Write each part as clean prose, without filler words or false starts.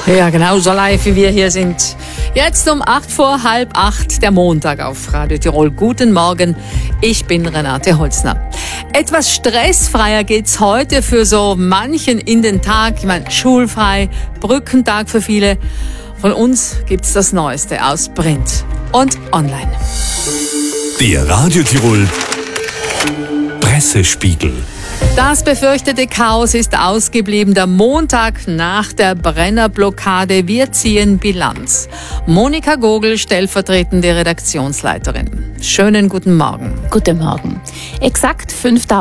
Ja, genau so live wie wir hier sind. Jetzt um 7:08, der Montag auf Radio Tirol. Guten Morgen, ich bin Renate Holzner. Etwas stressfreier geht's heute für so manchen in den Tag. Ich meine, schulfrei, Brückentag für viele. Von uns gibt's das Neueste aus Print und online. Der Radio Tirol Pressespiegel. Das befürchtete Chaos ist ausgeblieben. Der Montag nach der Brennerblockade. Wir ziehen Bilanz. Monika Gogel, stellvertretende Redaktionsleiterin. Schönen guten Morgen. Guten Morgen. Exakt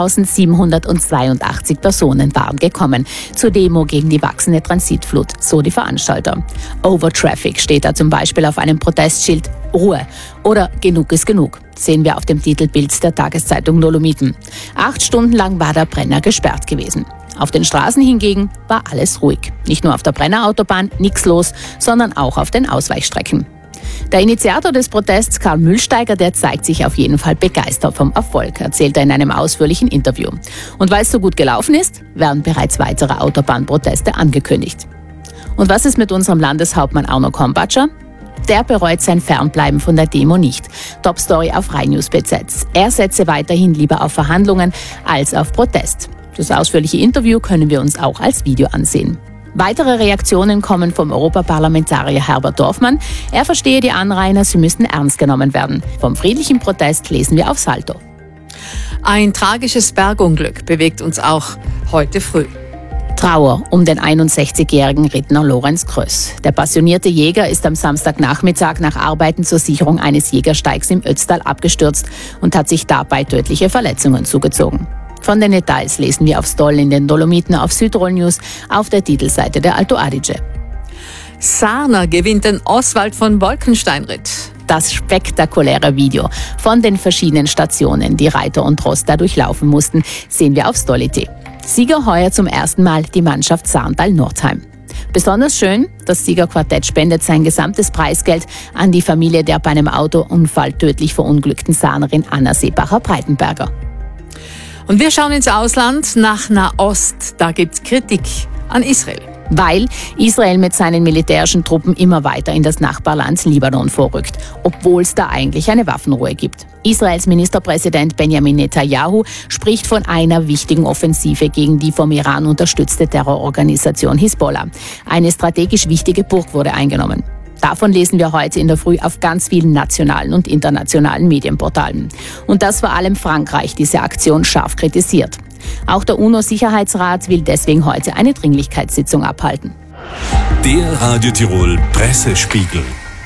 5.782 Personen waren gekommen zur Demo gegen die wachsende Transitflut, so die Veranstalter. Overtraffic steht da zum Beispiel auf einem Protestschild. Ruhe oder Genug ist genug, sehen wir auf dem Titelbild der Tageszeitung Dolomiten. 8 Stunden lang war der Brenner gesperrt gewesen. Auf den Straßen hingegen war alles ruhig. Nicht nur auf der Brennerautobahn nichts los, sondern auch auf den Ausweichstrecken. Der Initiator des Protests, Karl Mühlsteiger, der zeigt sich auf jeden Fall begeistert vom Erfolg, erzählt er in einem ausführlichen Interview. Und weil es so gut gelaufen ist, werden bereits weitere Autobahnproteste angekündigt. Und was ist mit unserem Landeshauptmann Arno Krombacher? Der bereut sein Fernbleiben von der Demo nicht. Topstory auf RAI-News.BZ. Er setze weiterhin lieber auf Verhandlungen als auf Protest. Das ausführliche Interview können wir uns auch als Video ansehen. Weitere Reaktionen kommen vom Europaparlamentarier Herbert Dorfmann. Er verstehe die Anrainer, sie müssten ernst genommen werden. Vom friedlichen Protest lesen wir auf Salto. Ein tragisches Bergunglück bewegt uns auch heute früh. Trauer um den 61-jährigen Rittner Lorenz Kröss. Der passionierte Jäger ist am Samstagnachmittag nach Arbeiten zur Sicherung eines Jägersteigs im Ötztal abgestürzt und hat sich dabei tödliche Verletzungen zugezogen. Von den Details lesen wir auf Stoll in den Dolomiten auf Südtirol News auf der Titelseite der Alto Adige. Sarner gewinnt den Oswald von Wolkenstein-Ritt. Das spektakuläre Video von den verschiedenen Stationen, die Reiter und Ross da durchlaufen mussten, sehen wir auf Stoll.at. Sieger heuer zum ersten Mal die Mannschaft Sarntal-Nordheim. Besonders schön, das Siegerquartett spendet sein gesamtes Preisgeld an die Familie der bei einem Autounfall tödlich verunglückten Sarnerin Anna Seebacher-Breitenberger. Und wir schauen ins Ausland, nach Nahost. Da gibt's Kritik an Israel. Weil Israel mit seinen militärischen Truppen immer weiter in das Nachbarland Libanon vorrückt, obwohl es da eigentlich eine Waffenruhe gibt. Israels Ministerpräsident Benjamin Netanyahu spricht von einer wichtigen Offensive gegen die vom Iran unterstützte Terrororganisation Hisbollah. Eine strategisch wichtige Burg wurde eingenommen. Davon lesen wir heute in der Früh auf ganz vielen nationalen und internationalen Medienportalen. Und dass vor allem Frankreich diese Aktion scharf kritisiert. Auch der UNO-Sicherheitsrat will deswegen heute eine Dringlichkeitssitzung abhalten. Der Radio Tirol Pressespiegel.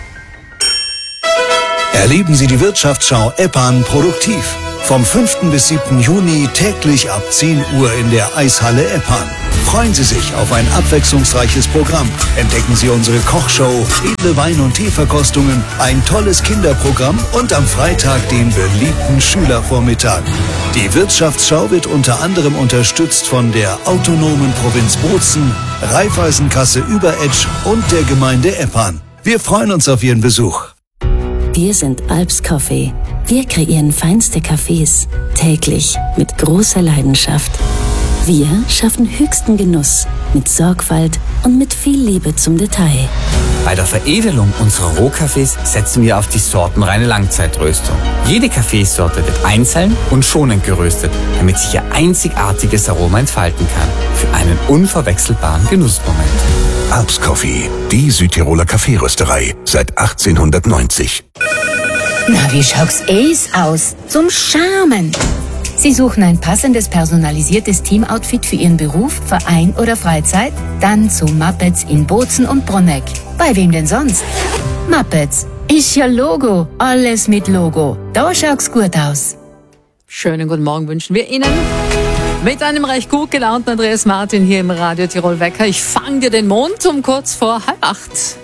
Erleben Sie die Wirtschaftsschau EPAN produktiv. Vom 5. bis 7. Juni täglich ab 10 Uhr in der Eishalle EPAN. Freuen Sie sich auf ein abwechslungsreiches Programm. Entdecken Sie unsere Kochshow, edle Wein- und Teeverkostungen, ein tolles Kinderprogramm und am Freitag den beliebten Schülervormittag. Die Wirtschaftsschau wird unter anderem unterstützt von der autonomen Provinz Bozen, Raiffeisenkasse Überetsch und der Gemeinde EPAN. Wir freuen uns auf Ihren Besuch. Wir sind Alps Coffee. Wir kreieren feinste Cafés, täglich mit großer Leidenschaft. Wir schaffen höchsten Genuss mit Sorgfalt und mit viel Liebe zum Detail. Bei der Veredelung unserer Rohkaffees setzen wir auf die sortenreine Langzeitröstung. Jede Kaffeesorte wird einzeln und schonend geröstet, damit sich ihr einzigartiges Aroma entfalten kann. Für einen unverwechselbaren Genussmoment. Alps Coffee, die Südtiroler Kaffeerösterei seit 1890. Na, wie schaut's aus? Zum Charmen! Sie suchen ein passendes, personalisiertes Teamoutfit für Ihren Beruf, Verein oder Freizeit? Dann zu Muppets in Bozen und Bronegg. Bei wem denn sonst? Muppets. Ist ja Logo. Alles mit Logo. Da schaut's gut aus. Schönen guten Morgen wünschen wir Ihnen. Mit einem recht gut gelaunten Andreas Martin hier im Radio Tirol Wecker. Ich fange dir den Mond um kurz vor 7:30.